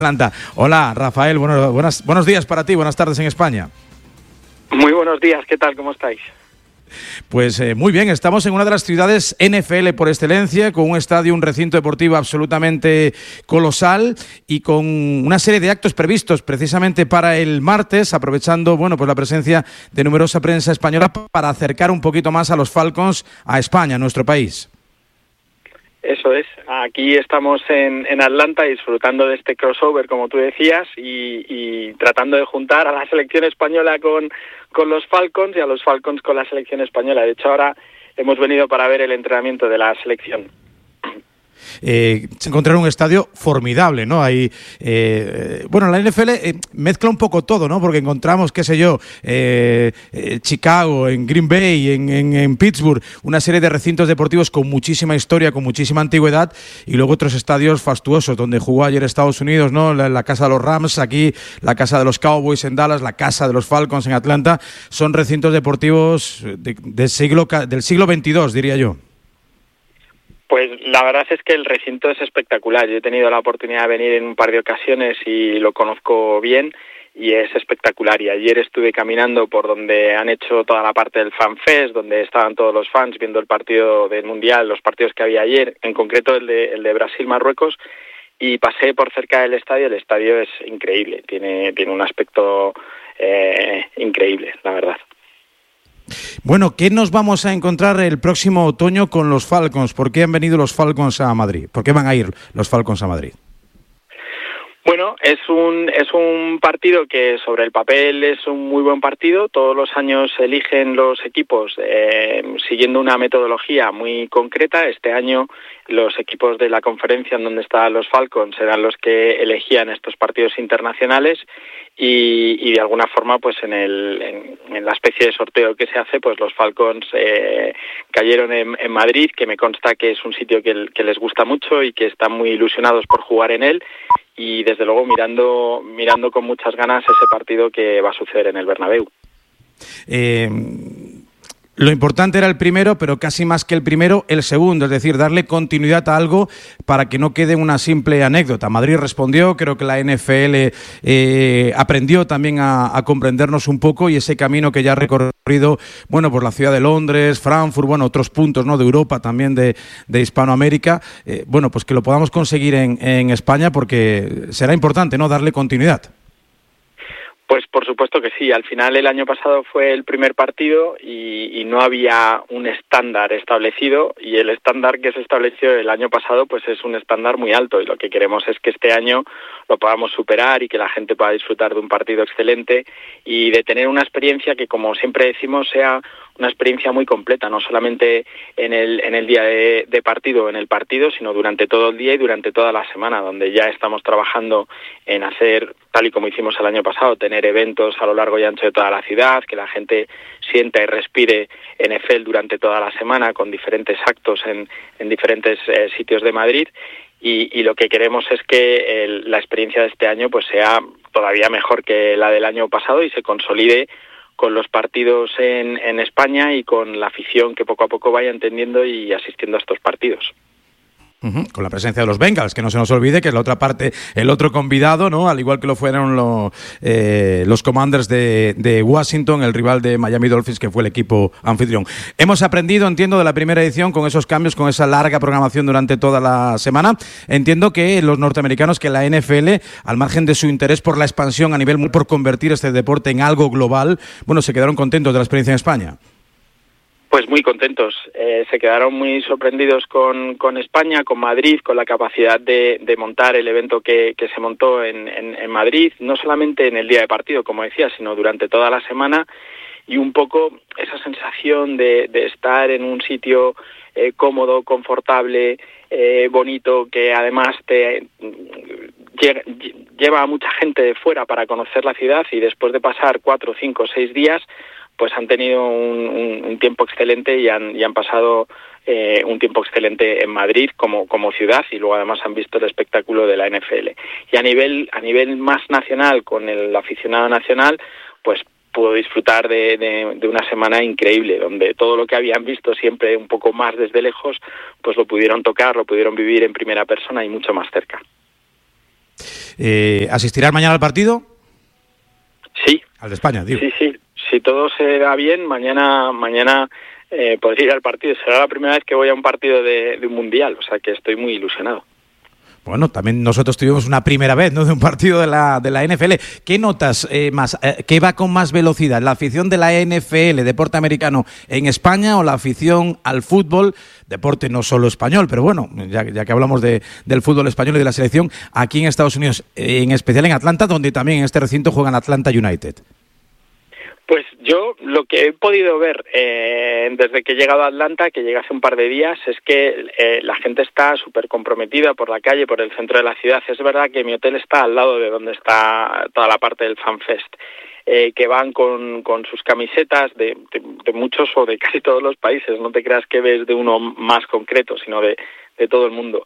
Atlanta. Hola, Rafael, buenos días para ti, buenas tardes en España. Muy buenos días, ¿qué tal? ¿Cómo estáis? Pues muy bien, estamos en una de las ciudades NFL por excelencia, con un estadio, un recinto deportivo absolutamente colosal y con una serie de actos previstos precisamente para el martes, aprovechando pues la presencia de numerosa prensa española para acercar un poquito más a los Falcons a España, a nuestro país. Eso es, aquí estamos en Atlanta disfrutando de este crossover, como tú decías, y tratando de juntar a la selección española con los Falcons y a los Falcons con la selección española. De hecho, ahora hemos venido para ver el entrenamiento de la selección. Se encontraron un estadio formidable, ¿no? Ahí, la NFL mezcla un poco todo, ¿no? Porque encontramos, Chicago, en Green Bay, en Pittsburgh, una serie de recintos deportivos con muchísima historia, con muchísima antigüedad, y luego otros estadios fastuosos, donde jugó ayer Estados Unidos, ¿no? La casa de los Rams, aquí la casa de los Cowboys en Dallas, la casa de los Falcons en Atlanta. Son recintos deportivos del siglo XXII, diría yo. Pues la verdad es que el recinto es espectacular. Yo he tenido la oportunidad de venir en un par de ocasiones y lo conozco bien y es espectacular. Y ayer estuve caminando por donde han hecho toda la parte del Fan Fest, donde estaban todos los fans viendo el partido del Mundial, los partidos que había ayer, en concreto el de Brasil-Marruecos, y pasé por cerca del estadio. El estadio es increíble, tiene un aspecto increíble, la verdad. Bueno, ¿qué nos vamos a encontrar el próximo otoño con los Falcons? ¿Por qué han venido los Falcons a Madrid? ¿Por qué van a ir los Falcons a Madrid? Bueno, es un partido que sobre el papel es un muy buen partido. Todos los años se eligen los equipos siguiendo una metodología muy concreta. Este año los equipos de la conferencia en donde están los Falcons eran los que elegían estos partidos internacionales y de alguna forma pues en la especie de sorteo que se hace, pues los Falcons cayeron en Madrid, que me consta que es un sitio que les gusta mucho y que están muy ilusionados por jugar en él. Y desde luego mirando con muchas ganas ese partido que va a suceder en el Bernabéu. Lo importante era el primero, pero casi más que el primero, el segundo, es decir, darle continuidad a algo para que no quede una simple anécdota. Madrid respondió, creo que la NFL aprendió también a comprendernos un poco, y ese camino que ya ha recorrido, por la ciudad de Londres, Frankfurt, otros puntos, ¿no?, de Europa, también de Hispanoamérica, pues que lo podamos conseguir en España, porque será importante, ¿no?, darle continuidad. Pues por supuesto que sí. Al final el año pasado fue el primer partido y no había un estándar establecido, y el estándar que se estableció el año pasado pues es un estándar muy alto, y lo que queremos es que este año lo podamos superar y que la gente pueda disfrutar de un partido excelente y de tener una experiencia que, como siempre decimos, sea una experiencia muy completa, no solamente en el día de partido, en el partido, sino durante todo el día y durante toda la semana, donde ya estamos trabajando en hacer, tal y como hicimos el año pasado, tener eventos a lo largo y ancho de toda la ciudad, que la gente sienta y respire NFL durante toda la semana, con diferentes actos en diferentes sitios de Madrid. Y lo que queremos es que la experiencia de este año pues sea todavía mejor que la del año pasado y se consolide con los partidos en España y con la afición que poco a poco vaya entendiendo y asistiendo a estos partidos. Con la presencia de los Bengals, que no se nos olvide que es la otra parte, el otro convidado, ¿no? Al igual que lo fueron los Commanders de Washington, el rival de Miami Dolphins, que fue el equipo anfitrión. Hemos aprendido, entiendo, de la primera edición con esos cambios, con esa larga programación durante toda la semana. Entiendo que los norteamericanos, que la NFL, al margen de su interés por la expansión a nivel, por convertir este deporte en algo global, se quedaron contentos de la experiencia en España. Pues muy contentos, se quedaron muy sorprendidos con España, con Madrid, con la capacidad de montar el evento que se montó en Madrid, no solamente en el día de partido, como decía, sino durante toda la semana, y un poco esa sensación de estar en un sitio cómodo, confortable, bonito, que además te lleva a mucha gente de fuera para conocer la ciudad, y después de pasar 4, 5, 6 días, pues han tenido un tiempo excelente y han pasado un tiempo excelente en Madrid como ciudad, y luego además han visto el espectáculo de la NFL. Y a nivel más nacional, con el aficionado nacional, pues pudo disfrutar de una semana increíble, donde todo lo que habían visto siempre un poco más desde lejos, pues lo pudieron tocar, lo pudieron vivir en primera persona y mucho más cerca. ¿Asistirás mañana al partido? Sí. Al de España, digo. Sí. Si todo se da bien, mañana podría ir al partido. Será la primera vez que voy a un partido de un mundial, o sea que estoy muy ilusionado. Bueno, también nosotros tuvimos una primera vez, ¿no?, de un partido de la NFL. ¿Qué notas más? ¿Qué va con más velocidad? ¿La afición de la NFL, deporte americano, en España, o la afición al fútbol, deporte no solo español, pero bueno, ya que hablamos del fútbol español y de la selección, aquí en Estados Unidos, en especial en Atlanta, donde también en este recinto juegan Atlanta United? Pues yo lo que he podido ver desde que he llegado a Atlanta, que llegué hace un par de días, es que la gente está súper comprometida por la calle, por el centro de la ciudad. Es verdad que mi hotel está al lado de donde está toda la parte del FanFest, que van con sus camisetas de muchos o de casi todos los países. No te creas que ves de uno más concreto, sino de todo el mundo.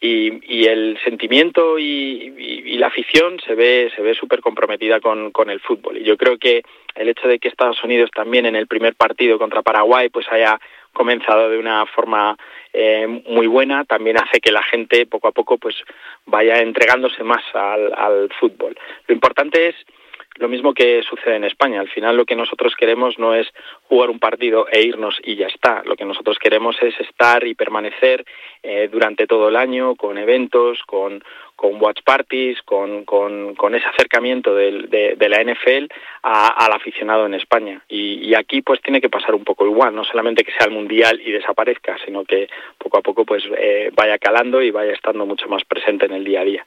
Y el sentimiento y la afición se ve súper comprometida con el fútbol. Y yo creo que el hecho de que Estados Unidos también en el primer partido contra Paraguay pues haya comenzado de una forma muy buena, también hace que la gente poco a poco pues vaya entregándose más al fútbol. Lo importante es lo mismo que sucede en España. Al final lo que nosotros queremos no es jugar un partido e irnos y ya está. Lo que nosotros queremos es estar y permanecer durante todo el año, con eventos, con watch parties, con ese acercamiento de la NFL al aficionado en España. Y aquí pues tiene que pasar un poco igual, no solamente que sea el Mundial y desaparezca, sino que poco a poco pues vaya calando y vaya estando mucho más presente en el día a día.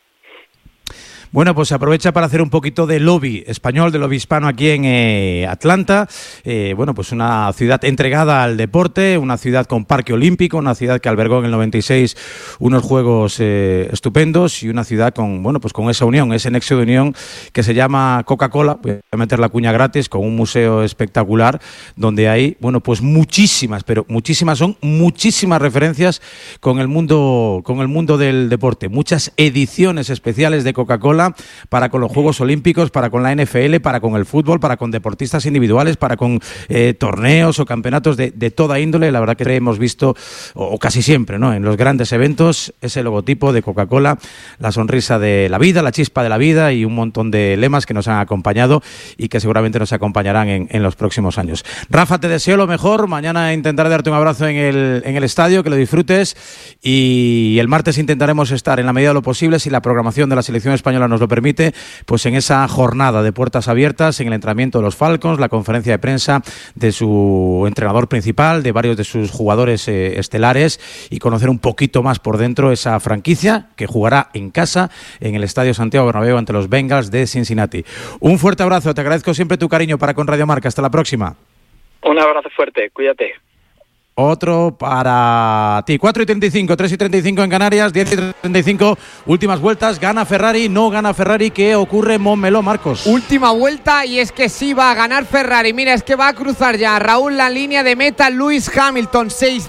Bueno, pues se aprovecha para hacer un poquito de lobby español, de lobby hispano aquí en Atlanta. Bueno, pues una ciudad entregada al deporte, una ciudad con parque olímpico, una ciudad que albergó en el 96 unos juegos estupendos, y una ciudad con, bueno, pues con esa unión, ese nexo de unión que se llama Coca-Cola. Voy a meter la cuña gratis, con un museo espectacular donde hay, bueno, pues muchísimas referencias con el mundo del deporte, muchas ediciones especiales de Coca-Cola para con los Juegos Olímpicos, para con la NFL, para con el fútbol, para con deportistas individuales, para con torneos o campeonatos de toda índole. La verdad que hemos visto, o casi siempre, ¿no?, en los grandes eventos, ese logotipo de Coca-Cola, la sonrisa de la vida, la chispa de la vida, y un montón de lemas que nos han acompañado y que seguramente nos acompañarán en los próximos años. Rafa, te deseo lo mejor. Mañana intentaré darte un abrazo en el estadio, que lo disfrutes, y el martes intentaremos estar, en la medida de lo posible, si la programación de la selección española nos lo permite, pues en esa jornada de puertas abiertas, en el entrenamiento de los Falcons, la conferencia de prensa de su entrenador principal, de varios de sus jugadores estelares, y conocer un poquito más por dentro esa franquicia que jugará en casa en el Estadio Santiago Bernabéu ante los Bengals de Cincinnati. Un fuerte abrazo, te agradezco siempre tu cariño para con Radio Marca. Hasta la próxima. Un abrazo fuerte, cuídate. Otro para ti. 4:35, 3:35 en Canarias, 10:35, últimas vueltas. ¿Gana Ferrari? ¿No gana Ferrari? ¿Qué ocurre en Montmeló, Marcos? Última vuelta, y es que sí va a ganar Ferrari. Mira, es que va a cruzar ya, Raúl, la línea de meta Lewis Hamilton,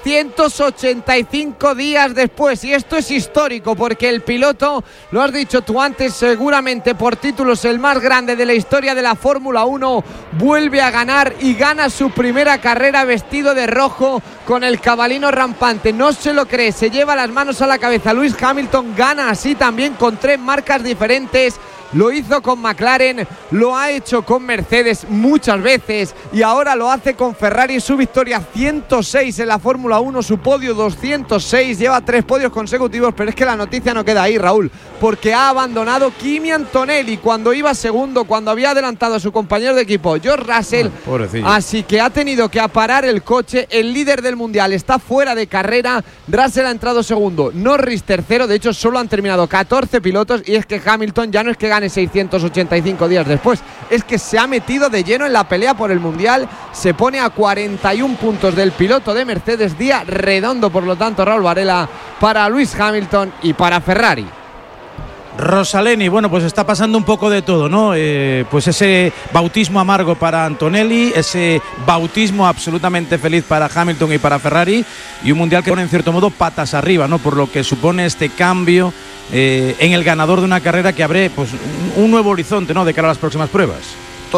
685 días después. Y esto es histórico, porque el piloto, lo has dicho tú antes, seguramente por títulos el más grande de la historia de la Fórmula 1, vuelve a ganar, y gana su primera carrera vestido de rojo, con el cabalino rampante. No se lo cree, se lleva las manos a la cabeza. Lewis Hamilton gana así también con 3 marcas diferentes. Lo hizo con McLaren, lo ha hecho con Mercedes muchas veces, y ahora lo hace con Ferrari. Su victoria 106 en la Fórmula 1, su podio 206, lleva 3 podios consecutivos. Pero es que la noticia no queda ahí, Raúl, porque ha abandonado Kimi Antonelli cuando iba segundo, cuando había adelantado a su compañero de equipo George Russell. Así que ha tenido que parar el coche. El líder del mundial está fuera de carrera, Russell ha entrado segundo, Norris tercero. De hecho, solo han terminado 14 pilotos, y es que Hamilton ya no es que gane 685 días después, es que se ha metido de lleno en la pelea por el mundial. Se pone a 41 puntos del piloto de Mercedes. Día redondo, por lo tanto, Raúl Varela, para Lewis Hamilton y para Ferrari. Rosaleni, bueno, pues está pasando un poco de todo, ¿no? Pues ese bautismo amargo para Antonelli, ese bautismo absolutamente feliz para Hamilton y para Ferrari, y un mundial que pone en cierto modo patas arriba, ¿no?, por lo que supone este cambio en el ganador de una carrera que abre, pues, un nuevo horizonte, ¿no?, de cara a las próximas pruebas.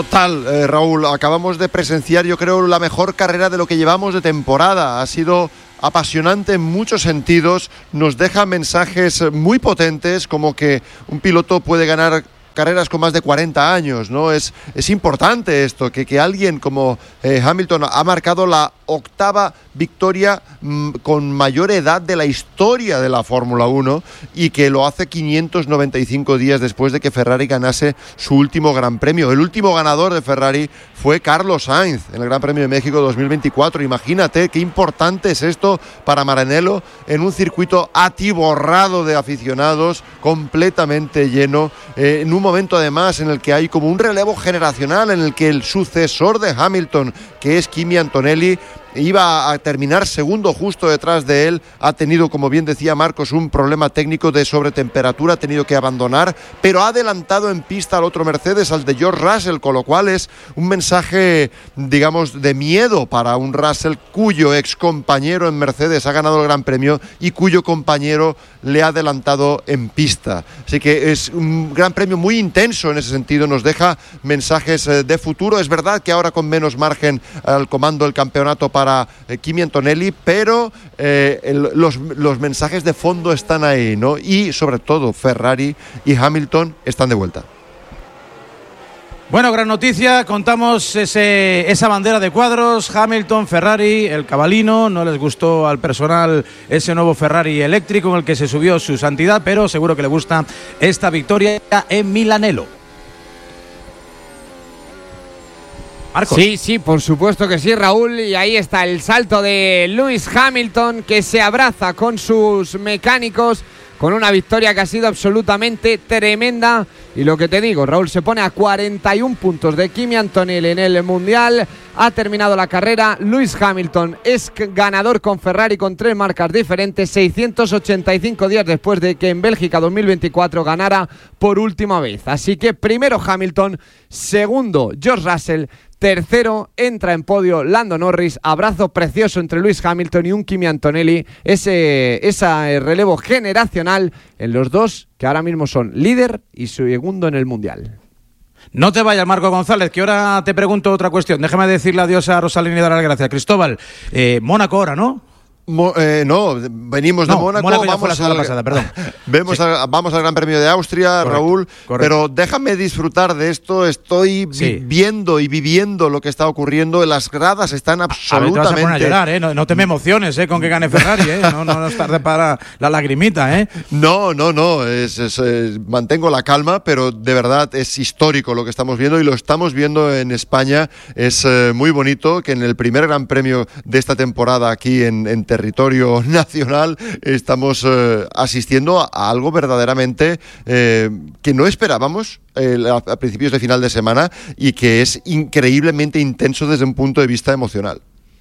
Total, Raúl, acabamos de presenciar, yo creo, la mejor carrera de lo que llevamos de temporada. Ha sido apasionante en muchos sentidos, nos deja mensajes muy potentes, como que un piloto puede ganar carreras con más de 40 años, ¿no? Es importante esto, que alguien como Hamilton ha marcado la 8ª victoria con mayor edad de la historia de la Fórmula 1 y que lo hace 595 días después de que Ferrari ganase su último Gran Premio. El último ganador de Ferrari fue Carlos Sainz en el Gran Premio de México 2024. Imagínate qué importante es esto para Maranello en un circuito atiborrado de aficionados, completamente lleno, en un momento además en el que hay como un relevo generacional, en el que el sucesor de Hamilton, que es Kimi Antonelli, iba a terminar segundo justo detrás de él. Ha tenido, como bien decía Marcos, un problema técnico de sobretemperatura, ha tenido que abandonar, pero ha adelantado en pista al otro Mercedes, al de George Russell, con lo cual es un mensaje, digamos, de miedo para un Russell cuyo ex compañero en Mercedes ha ganado el Gran Premio y cuyo compañero le ha adelantado en pista. Así que es un Gran Premio muy intenso en ese sentido, nos deja mensajes de futuro. Es verdad que ahora con menos margen al comando del campeonato para Kimi Antonelli, pero los mensajes de fondo están ahí, ¿no? Y sobre todo Ferrari y Hamilton están de vuelta. Bueno, gran noticia, contamos esa bandera de cuadros, Hamilton, Ferrari, el cabalino. No les gustó al personal ese nuevo Ferrari eléctrico en el que se subió su santidad, pero seguro que le gusta esta victoria en Milanello. Marcos. Sí, por supuesto que sí, Raúl, y ahí está el salto de Lewis Hamilton, que se abraza con sus mecánicos con una victoria que ha sido absolutamente tremenda. Y lo que te digo, Raúl, se pone a 41 puntos de Kimi Antonelli en el Mundial. Ha terminado la carrera. Lewis Hamilton es ganador con Ferrari con 3 marcas diferentes, 685 días después de que en Bélgica 2024 ganara por última vez. Así que primero Hamilton, segundo George Russell, tercero entra en podio Lando Norris. Abrazo precioso entre Lewis Hamilton y un Kimi Antonelli. Ese relevo generacional en los dos que ahora mismo son líder y segundo en el Mundial. No te vayas, Marco González, que ahora te pregunto otra cuestión. Déjame decirle adiós a Rosalina y dar las gracias. Cristóbal, Mónaco ahora, ¿no? No, venimos de Mónaco, vamos al Gran Premio de Austria, correcto, Raúl, correcto. Pero déjame disfrutar de esto. Estoy viendo y viviendo lo que está ocurriendo. Las gradas están absolutamente... Te vas a poner a llorar, ¿eh? No te me emociones, con que gane Ferrari, ¿eh? No es tarde para la lagrimita, ¿eh? No, mantengo la calma, pero de verdad es histórico lo que estamos viendo y lo estamos viendo en España. Es muy bonito que en el primer Gran Premio de esta temporada aquí en territorio nacional estamos asistiendo a algo verdaderamente que no esperábamos a principios de final de semana y que es increíblemente intenso desde un punto de vista emocional.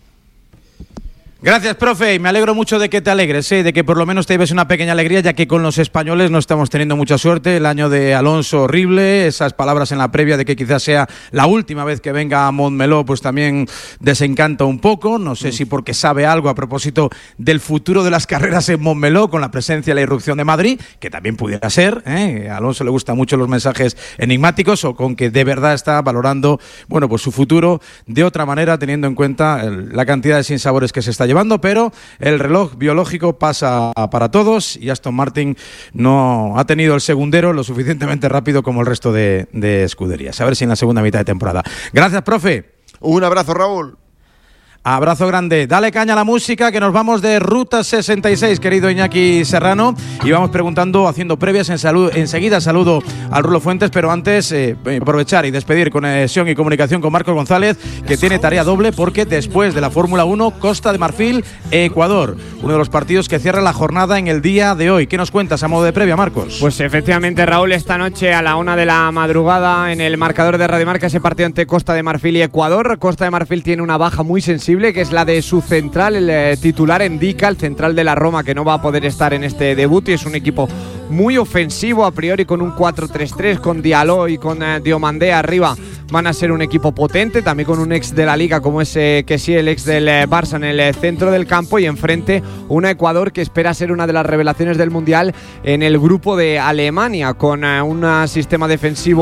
Gracias, profe, y me alegro mucho de que te alegres, de que por lo menos te lleves una pequeña alegría, ya que con los españoles no estamos teniendo mucha suerte. El año de Alonso horrible, esas palabras en la previa de que quizás sea la última vez que venga a Montmeló, pues también desencanta un poco. No sé si porque sabe algo a propósito del futuro de las carreras en Montmeló, con la presencia y la irrupción de Madrid, que también pudiera ser, A Alonso le gustan mucho los mensajes enigmáticos, o con que de verdad está valorando, bueno, pues su futuro de otra manera, teniendo en cuenta la cantidad de sinsabores que se está llevando, pero el reloj biológico pasa para todos y Aston Martin no ha tenido el segundero lo suficientemente rápido como el resto de escuderías. A ver si en la segunda mitad de temporada. Gracias, profe. Un abrazo, Raúl. Abrazo grande. Dale caña a la música, que nos vamos de Ruta 66, querido Iñaki Serrano, y vamos preguntando, haciendo previas. Enseguida saludo al Rulo Fuentes, pero antes aprovechar y despedir conexión y comunicación con Marcos González, que tiene tarea doble, porque después de la Fórmula 1, Costa de Marfil, Ecuador, uno de los partidos que cierra la jornada en el día de hoy. ¿Qué nos cuentas a modo de previa, Marcos? Pues efectivamente, Raúl, esta noche a la 1 de la madrugada en el marcador de Radio Marca, ese partido entre Costa de Marfil y Ecuador. Costa de Marfil tiene una baja muy sensible, que es la de su central, el titular Endica, el central de la Roma, que no va a poder estar en este debut, y es un equipo muy ofensivo a priori, con un 4-3-3, con Diallo y con Diomandé arriba. Van a ser un equipo potente, también con un ex de la Liga como ese que sí, el ex del Barça en el centro del campo, y enfrente un Ecuador que espera ser una de las revelaciones del Mundial en el grupo de Alemania, con un sistema defensivo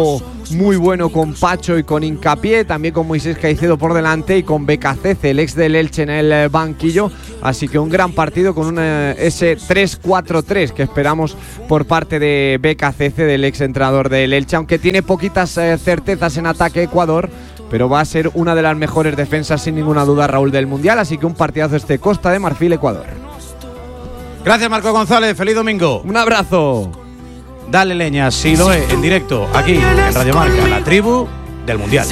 muy bueno con Pacho y con Hincapié, también con Moisés Caicedo por delante y con Becacece, el ex del Elche, en el banquillo. Así que un gran partido con ese 3-4-3 que esperamos por parte de Becacece, del ex entrenador del Elche, aunque tiene poquitas certezas en ataque Ecuador, pero va a ser una de las mejores defensas sin ninguna duda, Raúl, del Mundial. Así que un partidazo este Costa de Marfil-Ecuador. Gracias, Marco González, feliz domingo. Un abrazo. Dale leña, Siloé, en directo, aquí en Radio Marca, la tribu del Mundial.